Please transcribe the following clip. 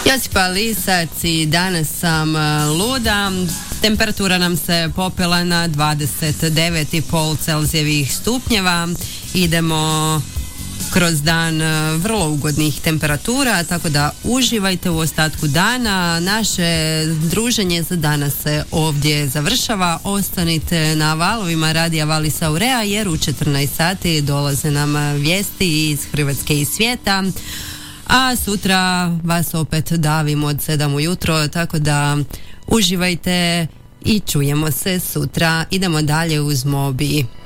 Josipa Lisac i danas sam luda. Temperatura nam se popela na 29,5 Celzijevih stupnjeva. Idemo kroz dan vrlo ugodnih temperatura, tako da uživajte u ostatku dana. Naše druženje za danas se ovdje završava. Ostanite na valovima radija Valis Aurea jer u 14 sati dolaze nam vijesti iz Hrvatske i svijeta. A sutra vas opet davim od 7 ujutro, tako da uživajte i čujemo se sutra. Idemo dalje uz Mobi.